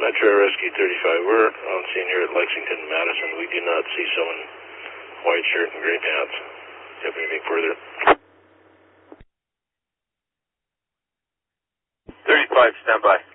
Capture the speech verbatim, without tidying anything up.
Metro Rescue thirty-five, we're on scene here at Lexington and Madison. We do not see someone in white shirt and gray pants. Do you have anything further? thirty-five, stand by.